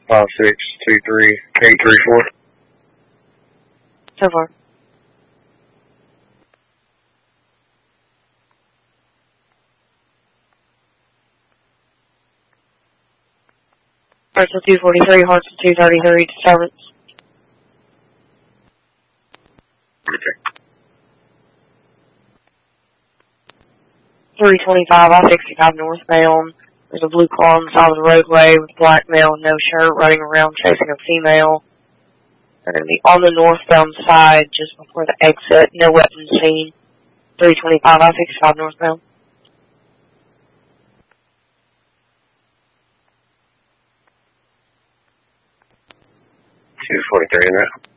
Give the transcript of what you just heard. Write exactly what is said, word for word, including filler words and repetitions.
five six two three eight three four. So far. Parcel two forty-three, Hartsel two thirty-three, disturbance. Okay. three twenty-five, I sixty-five northbound. There's a blue car on the side of the roadway with a black male with no shirt running around chasing a female. They're going to be on the northbound side just before the exit. No weapons seen. three twenty-five, I sixty-five northbound. two forty-three in route.